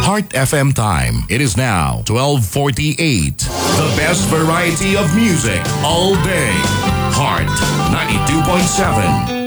Heart FM time. It is now 12:48. The best variety of music all day. Heart 92.7.